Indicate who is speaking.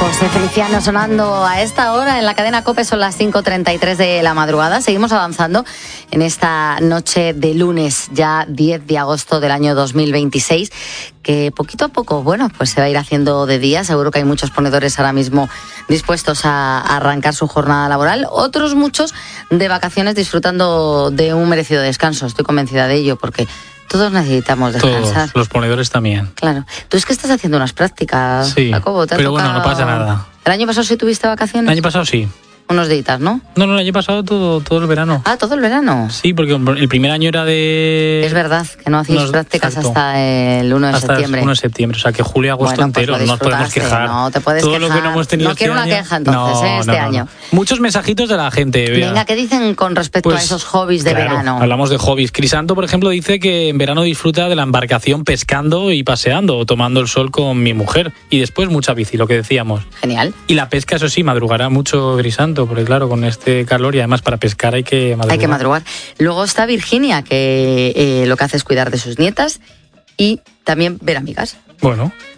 Speaker 1: José Feliciano sonando a esta hora en la cadena COPE, son las 5:33 de la madrugada. Seguimos avanzando en esta noche de lunes, ya 10 de agosto del año 2026, que poquito a poco, pues se va a ir haciendo de día. Seguro que hay muchos ponedores ahora mismo dispuestos a arrancar su jornada laboral, otros muchos de vacaciones disfrutando de un merecido descanso. Estoy convencida de ello, porque todos necesitamos descansar.
Speaker 2: Todos, los ponedores también.
Speaker 1: Claro. Tú es que estás haciendo unas prácticas,
Speaker 2: sí,
Speaker 1: Jacobo.
Speaker 2: pero bueno, no pasa nada.
Speaker 1: ¿El año pasado sí tuviste vacaciones?
Speaker 2: El año pasado sí.
Speaker 1: Unos días, ¿no?
Speaker 2: No, el año pasado todo el verano.
Speaker 1: Ah, ¿todo el verano?
Speaker 2: Sí, porque el primer año era de...
Speaker 1: Es verdad, que no hacéis prácticas hasta el 1 de septiembre.
Speaker 2: Hasta el 1 de septiembre, o sea que julio y agosto entero, no nos podemos quejar.
Speaker 1: No, te puedes
Speaker 2: todo
Speaker 1: quejar.
Speaker 2: Lo que no hemos tenido
Speaker 1: no quiero
Speaker 2: este
Speaker 1: una
Speaker 2: año,
Speaker 1: queja entonces, este año.
Speaker 2: Muchos mensajitos de la gente.
Speaker 1: Venga, ¿qué dicen con respecto a esos hobbies de verano?
Speaker 2: Hablamos de hobbies. Crisanto, por ejemplo, dice que en verano disfruta de la embarcación pescando y paseando, o tomando el sol con mi mujer. Y después mucha bici, lo que decíamos.
Speaker 1: Genial.
Speaker 2: Y la pesca, eso sí, madrugará mucho Crisanto, porque claro, con este calor y además para pescar hay que madrugar.
Speaker 1: Hay que madrugar. Luego está Virginia, que lo que hace es cuidar de sus nietas y también ver amigas.
Speaker 2: Bueno,